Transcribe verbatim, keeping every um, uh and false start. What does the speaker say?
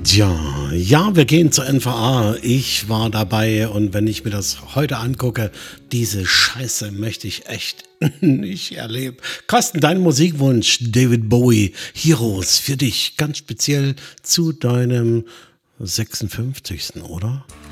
Tja, ja, wir gehen zur N V A. Ich war dabei und wenn ich mir das heute angucke, diese Scheiße möchte ich echt nicht erleben. Carsten, dein Musikwunsch, David Bowie, Heroes, für dich ganz speziell zu deinem sechsundfünfzigsten, oder?